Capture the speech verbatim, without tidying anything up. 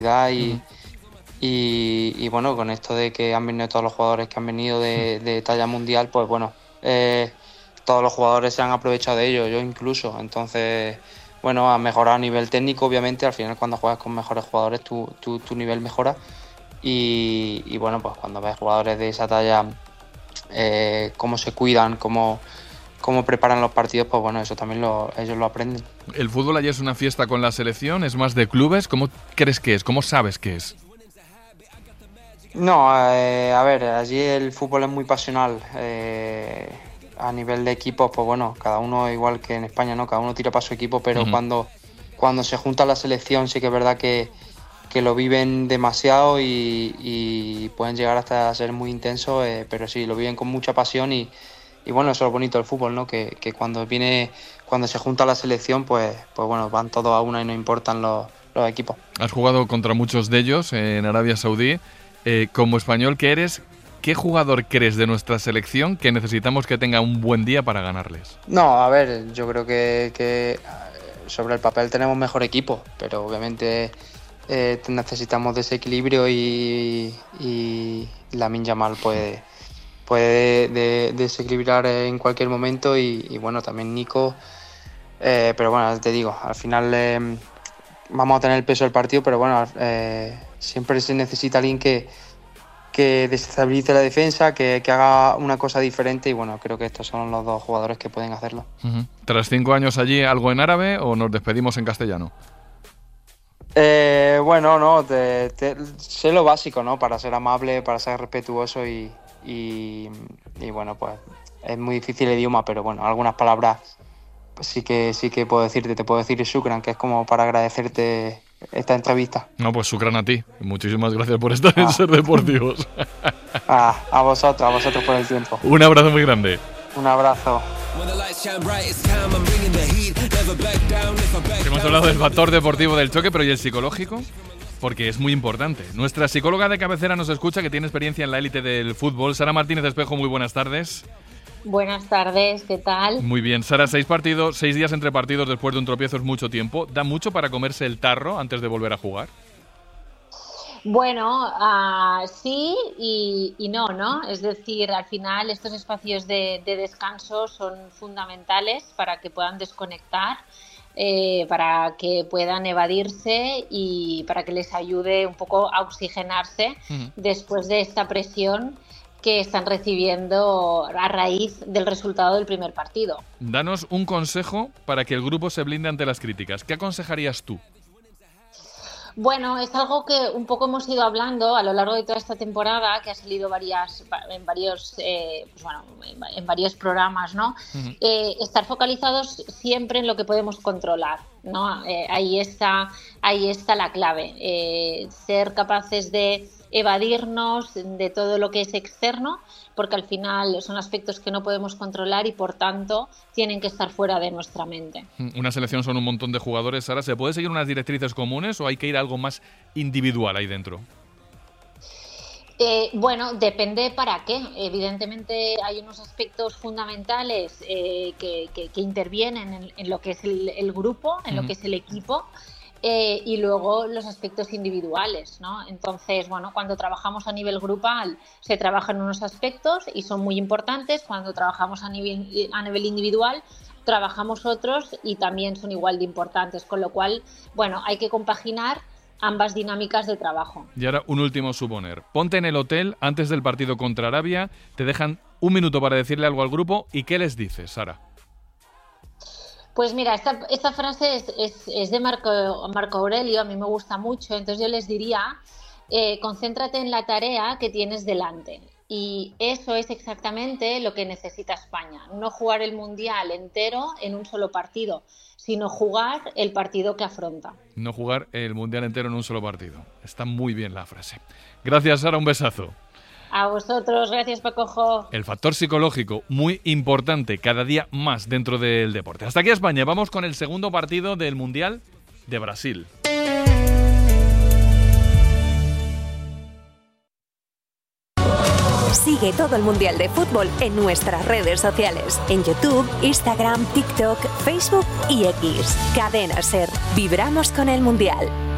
y, uh-huh. y, y bueno, con esto de que han venido todos los jugadores que han venido de, de talla mundial, pues bueno, eh, todos los jugadores se han aprovechado de ello, yo incluso. Entonces, bueno, ha mejorado a nivel técnico, obviamente. Al final, cuando juegas con mejores jugadores, tu, tu, tu nivel mejora. Y, y bueno, pues cuando ves jugadores de esa talla, eh, cómo se cuidan, cómo, cómo preparan los partidos, pues bueno, eso también lo, ellos lo aprenden. ¿El fútbol allí es una fiesta con la selección? ¿Es más de clubes? ¿Cómo crees que es? ¿Cómo sabes que es? No, eh, a ver, allí el fútbol es muy pasional. Eh, a nivel de equipos, pues bueno, cada uno, igual que en España, ¿no? Cada uno tira para su equipo, pero uh-huh. cuando, cuando se junta la selección sí que es verdad que, que lo viven demasiado y, y pueden llegar hasta ser muy intensos, eh, pero sí, lo viven con mucha pasión y, y bueno, eso es lo bonito del fútbol, ¿no? Que, que cuando viene, cuando se junta la selección, pues, pues bueno, van todos a una y no importan los, los equipos. Has jugado contra muchos de ellos en Arabia Saudí. Eh, como español que eres, ¿qué jugador crees de nuestra selección que necesitamos que tenga un buen día para ganarles? No, a ver, yo creo que, que sobre el papel tenemos mejor equipo, pero obviamente eh, necesitamos de ese equilibrio y, y Lamine Yamal puede, puede de, desequilibrar en cualquier momento y, y bueno, también Nico, eh, pero bueno, te digo, al final eh, vamos a tener el peso del partido, pero bueno, eh, siempre se necesita alguien que, que desestabilice la defensa, que, que haga una cosa diferente y bueno, creo que estos son los dos jugadores que pueden hacerlo. Uh-huh. Tras cinco años allí, ¿algo en árabe o nos despedimos en castellano? Eh, bueno, no, te, te, sé lo básico, ¿no? Para ser amable, para ser respetuoso y, y, y bueno, pues es muy difícil el idioma, pero bueno, algunas palabras pues sí que sí que puedo decirte, te puedo decir shukran, que es como para agradecerte esta entrevista. No, pues shukran a ti. Muchísimas gracias por estar ah. en Ser Deportivos. Ah, a vosotros, a vosotros por el tiempo. Un abrazo muy grande. Un abrazo. Hemos hablado del factor deportivo del choque, pero ¿y el psicológico? Porque es muy importante. Nuestra psicóloga de cabecera nos escucha, que tiene experiencia en la élite del fútbol. Sara Martínez Espejo, muy buenas tardes. Buenas tardes, ¿qué tal? Muy bien. Sara, seis partidos, seis días entre partidos después de un tropiezo es mucho tiempo. ¿Da mucho para comerse el tarro antes de volver a jugar? Bueno, uh, sí y, y no, ¿no? Es decir, al final estos espacios de, de descanso son fundamentales para que puedan desconectar, eh, para que puedan evadirse y para que les ayude un poco a oxigenarse uh-huh. después de esta presión que están recibiendo a raíz del resultado del primer partido. Danos un consejo para que el grupo se blinde ante las críticas. ¿Qué aconsejarías tú? Bueno, es algo que un poco hemos ido hablando a lo largo de toda esta temporada, que ha salido varias, en varios, eh, pues bueno, en varios programas, ¿no? Uh-huh. Eh, estar focalizados siempre en lo que podemos controlar, ¿no? Eh, ahí está, ahí está la clave. Eh, ser capaces de evadirnos de todo lo que es externo, porque al final son aspectos que no podemos controlar y por tanto tienen que estar fuera de nuestra mente. Una selección son un montón de jugadores. Sara, ¿se puede seguir unas directrices comunes o hay que ir a algo más individual ahí dentro? Eh, bueno, depende para qué. Evidentemente hay unos aspectos fundamentales eh, que, que, que intervienen en, en lo que es el, el grupo, en uh-huh. lo que es el equipo. Eh, y luego los aspectos individuales, ¿no? Entonces, bueno, cuando trabajamos a nivel grupal se trabajan unos aspectos y son muy importantes. Cuando trabajamos a nivel, a nivel individual trabajamos otros y también son igual de importantes, con lo cual, bueno, hay que compaginar ambas dinámicas de trabajo. Y ahora un último suponer. Ponte en el hotel antes del partido contra Arabia, te dejan un minuto para decirle algo al grupo y ¿qué les dices, Sara? Pues mira, esta, esta frase es, es, es de Marco, Marco Aurelio, a mí me gusta mucho, entonces yo les diría, eh, concéntrate en la tarea que tienes delante. Y eso es exactamente lo que necesita España, no jugar el Mundial entero en un solo partido, sino jugar el partido que afronta. No jugar el Mundial entero en un solo partido. Está muy bien la frase. Gracias, Sara, un besazo. A vosotros, gracias Pacojo. El factor psicológico, muy importante, cada día más dentro del deporte. Hasta aquí España, vamos con el segundo partido del Mundial de Brasil. Sigue todo el Mundial de Fútbol en nuestras redes sociales, en YouTube, Instagram, TikTok, Facebook y X. Cadena Ser, vibramos con el Mundial.